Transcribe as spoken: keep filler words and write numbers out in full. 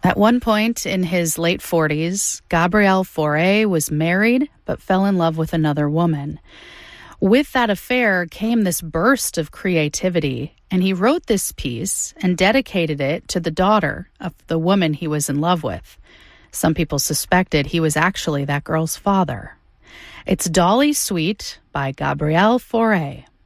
At one point in his late forties, Gabriel Fauré was married but fell in love with another woman. With that affair came this burst of creativity, and he wrote this piece and dedicated it to the daughter of the woman he was in love with. Some people suspected he was actually that girl's father. It's Dolly Sweet by Gabriel Fauré.